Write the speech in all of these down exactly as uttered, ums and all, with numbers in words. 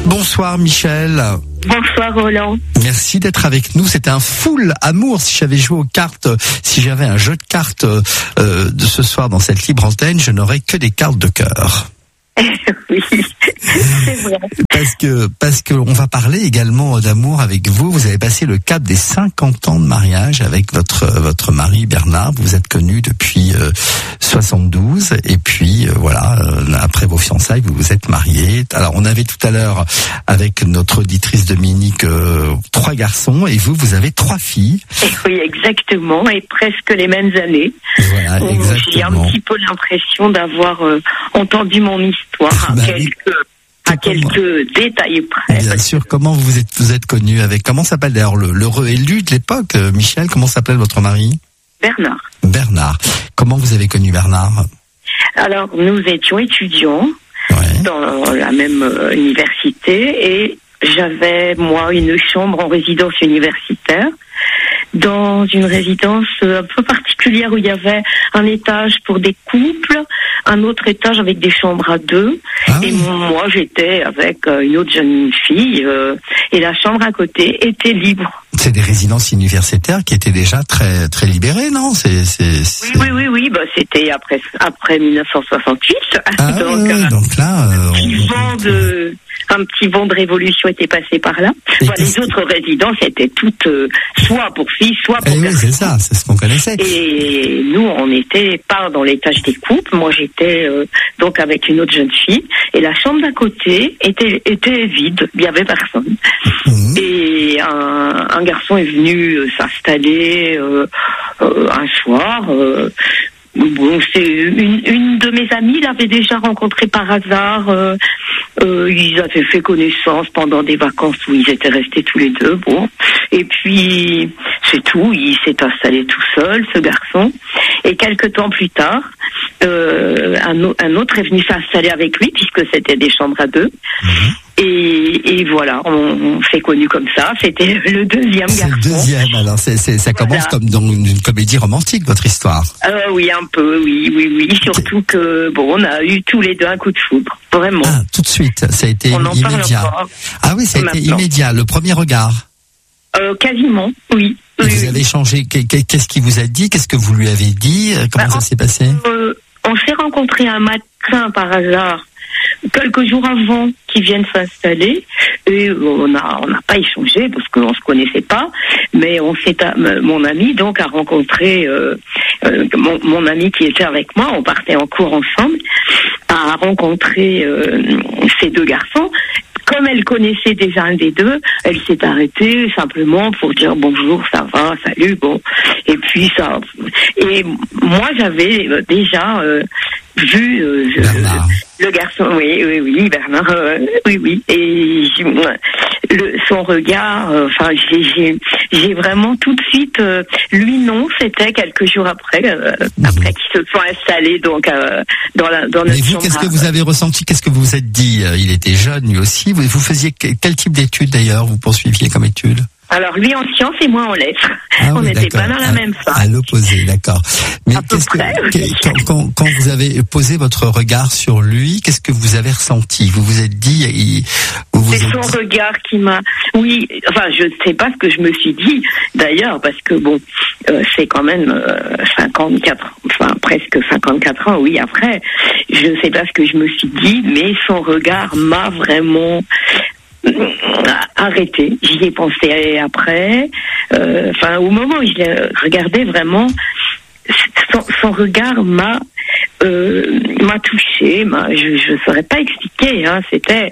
Bonsoir Michel. Bonsoir Roland. Merci d'être avec nous. C'était un full amour. Si j'avais joué aux cartes, si j'avais un jeu de cartes euh, de ce soir dans cette libre antenne, je n'aurais que des cartes de cœur. Oui, c'est vrai. Parce que parce que on va parler également d'amour avec vous. Vous avez passé le cap des cinquante ans de mariage avec votre votre mari Bernard. Vous êtes connus depuis euh, soixante-douze et puis euh, voilà, euh, après vos fiançailles, vous vous êtes mariés. Alors on avait tout à l'heure avec notre auditrice Dominique euh, trois garçons et vous vous avez trois filles. Et oui, exactement, et presque les mêmes années. Voilà, Donc, exactement. j'ai un petit peu l'impression d'avoir euh, entendu mon histoire à bah quelques oui. à quelques détails près. Bien sûr. Comment vous êtes vous êtes connus avec comment s'appelle d'ailleurs le l'heureux élu de l'époque, euh, Michel? Comment s'appelle votre mari? Bernard. Bernard. Comment vous avez connu Bernard? Alors, nous étions étudiants Ouais. dans la même euh, université et j'avais, moi, une chambre en résidence universitaire dans une résidence un peu particulière où il y avait un étage pour des couples, un autre étage avec des chambres à deux. Ah et oui. moi, j'étais avec une autre jeune fille euh, et la chambre à côté était libre. C'est des résidences universitaires qui étaient déjà très très libérées, non? C'est c'est. c'est... Oui, oui, oui, oui. Bah, c'était après après mille neuf cent soixante-huit. Ah, donc, ouais, euh, donc là, euh, un petit on- vent de un petit vent de révolution était passé par là. Et Bah, qu'est-ce les autres résidences étaient toutes euh, soit pour filles, soit Eh pour oui, garçons. c'est ça, c'est ce qu'on connaissait. Et nous, on n'était pas dans l'étage des couples. Moi, j'étais euh, donc avec une autre jeune fille. Et la chambre d'à côté était, était vide. Il n'y avait personne. Mmh. Et un, un garçon est venu euh, s'installer euh, euh, un soir. Euh, bon, c'est une, une de mes amies l'avait déjà rencontré par hasard. Euh, euh, ils avaient fait connaissance pendant des vacances où ils étaient restés tous les deux. Bon, et puis c'est tout. Il s'est installé tout seul, ce garçon. Et quelques temps plus tard, euh, un, o- un autre est venu s'installer avec lui puisque c'était des chambres à deux. Mmh. Et, et voilà, on, on s'est connus comme ça. C'était le deuxième C'est garçon. le deuxième. Alors c'est c'est ça commence Voilà. comme dans une, une comédie romantique, votre histoire. Euh, oui, un peu, oui, oui, oui. Surtout que, bon, on a eu tous les deux un coup de foudre. Vraiment. Ah, tout de suite, ça a été on en parle immédiat. encore. Ah oui, ça a été Maintenant. immédiat. Le premier regard. Euh, quasiment, oui. Et Oui, vous oui. avez échangé. qu'est- qu'est- Qu'est-ce qu'il vous a dit? Qu'est-ce que vous lui avez dit? Comment Bah, ça s'est passé? Euh, on s'est rencontrés un matin par hasard, quelques jours avant qu'ils viennent s'installer, et on a on n'a pas échangé parce qu'on se connaissait pas, mais on s'est mon ami donc a rencontré euh, euh, mon, mon ami qui était avec moi, on partait en cours ensemble, a rencontré euh, ces deux garçons. Comme elle connaissait déjà un des deux, elle s'est arrêtée simplement pour dire bonjour, ça va, salut, bon. Et puis ça. Et moi, j'avais euh, déjà euh, vu euh, je- Bernard. le garçon, oui, oui, oui, Bernard, euh, oui, oui. Et j'ai- moi, le, son regard, euh, enfin, j'ai, j'ai, j'ai vraiment tout de suite. Euh, lui, non, c'était quelques jours après, euh, Mhm. après qu'ils se sont installés donc euh, dans la dans Mais notre vous, chambre. qu'est-ce que à- vous avez ressenti? Qu'est-ce que vous vous êtes dit? Euh, Il était jeune, lui aussi. Vous, vous faisiez que- quel type d'études d'ailleurs? Vous poursuiviez comme études? Alors lui en sciences et moi en lettres. Ah On oui, n'était pas d'accord. dans la À- même À salle. l'opposé, d'accord. Mais À peu qu'est-ce que, près, oui. que- quand, quand, quand vous avez posé votre regard sur lui, qu'est-ce que vous avez ressenti? Vous vous êtes dit, il- vous vous C'est êtes son dit- regard qui m'a. Oui, enfin, je ne sais pas ce que je me suis dit, d'ailleurs, parce que bon, euh, c'est quand même euh, cinquante-quatre, enfin presque cinquante-quatre ans, oui, après. Je ne sais pas ce que je me suis dit, mais son regard m'a vraiment euh, arrêté. J'y ai pensé après. Euh, Enfin, au moment où je l'ai regardé, vraiment, son, son regard m'a euh, m'a touché. M'a, je ne saurais pas expliquer. Hein, c'était,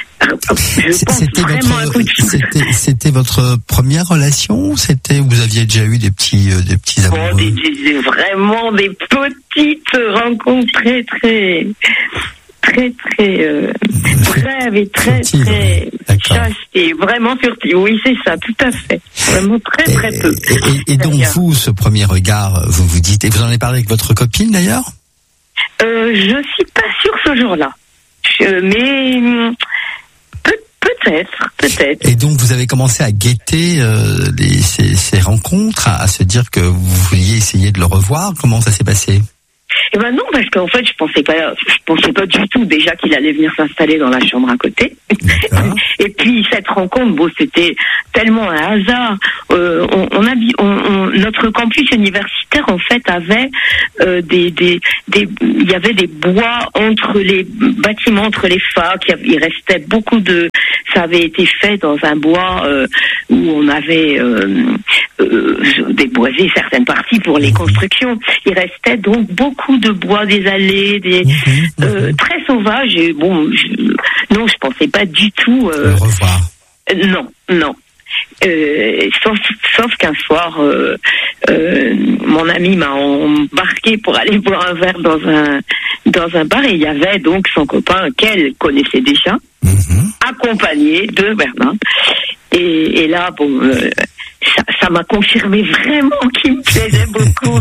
je pense C'était vraiment un coup de votre, foudre. c'était, c'était votre première relation? C'était, vous aviez déjà eu des petits, euh, des petits Bon, amoureux? des, des- vraiment des petites rencontres très très très très euh, brèves et très Furtives, très d'accord. chastes et vraiment furtives. Oui, c'est ça, tout à fait. Vraiment très très peu. Et, et- et donc D'ailleurs. vous, ce premier regard, vous vous dites, et vous en avez parlé avec votre copine d'ailleurs? Euh, je suis pas sûre ce jour-là, Je- mais hum, peut, peut-être, peut-être. Et donc vous avez commencé à guetter euh, les, ces, ces rencontres, à, à se dire que vous vouliez essayer de le revoir. Comment ça s'est passé? Eh ben non, parce qu'en fait, je pensais pas, je pensais pas du tout déjà qu'il allait venir s'installer dans la chambre à côté. D'accord. Et puis cette rencontre, bon, c'était tellement un hasard. Euh, on, on a, on, on, notre campus universitaire en fait avait euh, des, des, des, il y avait des bois entre les bâtiments, entre les facs. Il restait beaucoup de, ça avait été fait dans un bois euh, où on avait euh, euh, déboisé certaines parties pour les constructions. Il restait donc beaucoup de bois, des allées, des euh, très sauvages. Et bon, je, non, je pensais pas du tout. Euh, Au revoir. Euh, non, non. Euh, sauf, sauf qu'un soir, euh, euh, mon ami m'a embarqué pour aller boire un verre dans un dans un bar et il y avait donc son copain qu'elle connaissait déjà, mm-hmm. accompagné de Bernard. Et, et là, bon, euh, ça, ça m'a confirmé vraiment qu'il me plaisait beaucoup.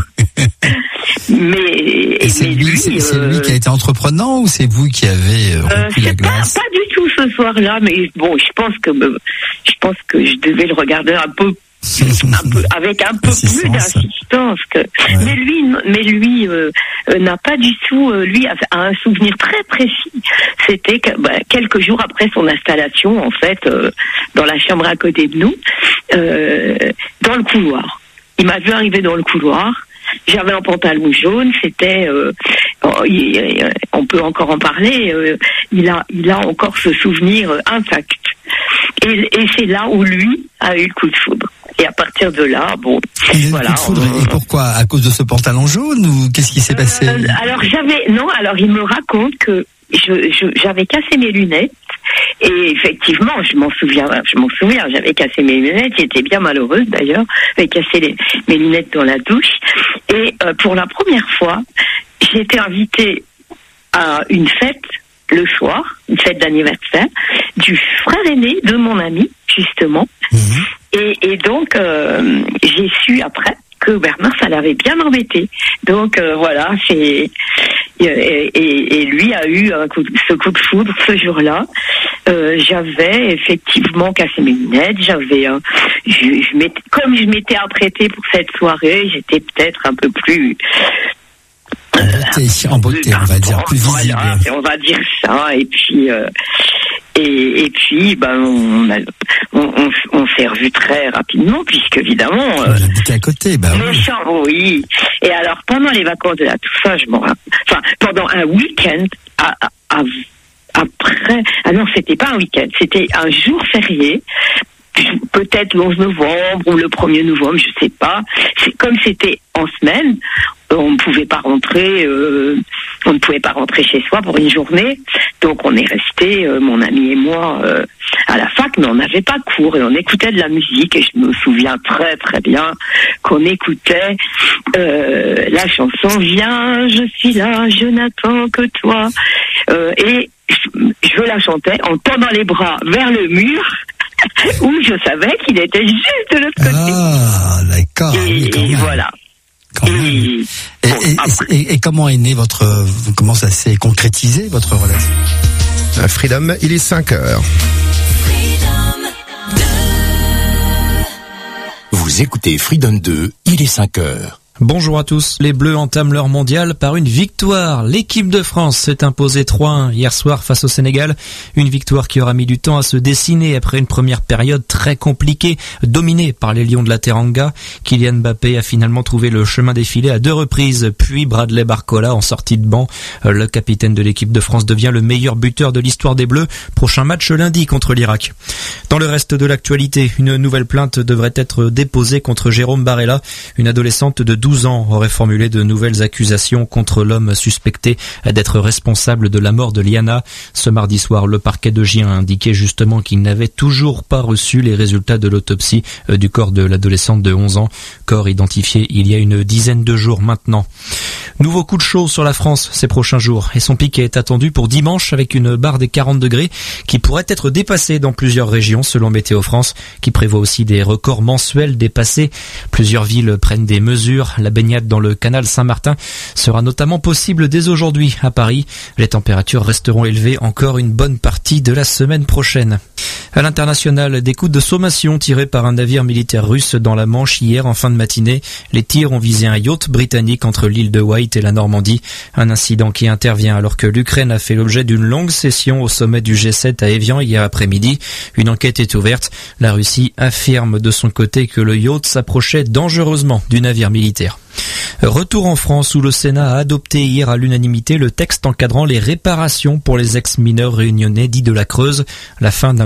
mais et c'est mais lui, lui, c'est, c'est euh, lui qui a été entreprenant ou c'est vous qui avez rompu euh, la glace? Pas, pas du tout ce soir-là, mais bon, je pense que je pense que je devais le regarder un peu. un peu avec un peu plus d'assistance que ouais. mais lui mais lui euh, euh, n'a pas du tout euh, lui a, a un souvenir très précis. C'était que, bah, quelques jours après son installation en fait euh, dans la chambre à côté de nous, euh, dans le couloir. Il m'a vu arriver dans le couloir. J'avais un pantalon jaune, c'était euh, oh, il, on peut encore en parler, euh, il a il a encore ce souvenir euh, intact. Et, et c'est là où lui a eu le coup de foudre. Et à partir de là, bon, il voilà. Coup de foudre, on... Et pourquoi? À cause de ce pantalon jaune ou qu'est-ce qui s'est euh, passé? Alors j'avais, non, alors il me raconte que je, je, j'avais cassé mes lunettes. Et effectivement, je m'en souviens, je m'en souviens, j'avais cassé mes lunettes, j'étais bien malheureuse d'ailleurs, j'avais cassé les, mes lunettes dans la douche. Et euh, pour la première fois, j'ai été invitée à une fête le soir, une fête d'anniversaire, du frère aîné de mon ami, justement. Mmh. Et, et donc, euh, j'ai su après que Bernard, ça l'avait bien embêté. Donc, euh, voilà, c'est... Et, et, et lui a eu un coup de, ce coup de foudre ce jour-là. Euh, j'avais effectivement cassé mes lunettes. J'avais, euh, je, je m'étais, comme je m'étais apprêtée pour cette soirée, j'étais peut-être un peu plus... En beauté, en beauté, on va dire, plus visible. Voilà, on va dire ça. Et puis, euh, et, et puis, ben, on, a, on, on, on s'est revus très rapidement, puisque évidemment. On euh, habite à côté, bah oui. Méchant, oui. Et alors, pendant les vacances de la Toussaint, je m'en rappelle. Enfin, pendant un week-end, à, à, à, après. Ah non, c'était pas un week-end, c'était un jour férié. Peut-être le onze novembre ou le premier novembre, je sais pas. C'est comme c'était en semaine, on ne pouvait pas rentrer, euh, on ne pouvait pas rentrer chez soi pour une journée. Donc on est resté, euh, mon ami et moi, euh, à la fac, mais on n'avait pas cours et on écoutait de la musique. Et je me souviens très très bien qu'on écoutait euh, la chanson Viens, je suis là, je n'attends que toi. Euh, et je, je la chantais en tendant les bras vers le mur. Où je savais qu'il était juste de l'autre côté. Ah, d'accord. Et, oui, et voilà. Quand même. Et, et, bon, et, et, et comment est né votre, comment ça s'est concrétisé votre relation? À Freedom, il est cinq heures. Vous écoutez Freedom deux, il est cinq heures. Bonjour à tous. Les Bleus entament leur mondial par une victoire. L'équipe de France s'est imposée trois un hier soir face au Sénégal. Une victoire qui aura mis du temps à se dessiner après une première période très compliquée, dominée par les Lions de la Teranga. Kylian Mbappé a finalement trouvé le chemin défilé à deux reprises, puis Bradley Barcola en sortie de banc. Le capitaine de l'équipe de France devient le meilleur buteur de l'histoire des Bleus. Prochain match lundi contre l'Irak. Dans le reste de l'actualité, une nouvelle plainte devrait être déposée contre Jérôme Barella, une adolescente de douze ans aurait formulé de nouvelles accusations contre l'homme suspecté d'être responsable de la mort de Liana. Ce mardi soir, le parquet de Gien a indiqué justement qu'il n'avait toujours pas reçu les résultats de l'autopsie du corps de l'adolescente de onze ans, corps identifié il y a une dizaine de jours maintenant. Nouveau coup de chaud sur la France ces prochains jours et son pic est attendu pour dimanche avec une barre des quarante degrés qui pourrait être dépassée dans plusieurs régions selon Météo France, qui prévoit aussi des records mensuels dépassés. Plusieurs villes prennent des mesures. La baignade dans le canal Saint-Martin sera notamment possible dès aujourd'hui à Paris. Les températures resteront élevées encore une bonne partie de la semaine prochaine. À l'international, des coups de sommation tirés par un navire militaire russe dans la Manche hier en fin de matinée. Les tirs ont visé un yacht britannique entre l'île de Wight et la Normandie. Un incident qui intervient alors que l'Ukraine a fait l'objet d'une longue session au sommet du G sept à Évian hier après-midi. Une enquête est ouverte. La Russie affirme de son côté que le yacht s'approchait dangereusement du navire militaire. Retour en France où le Sénat a adopté hier à l'unanimité le texte encadrant les réparations pour les ex-mineurs réunionnais dits de la Creuse. La fin d'un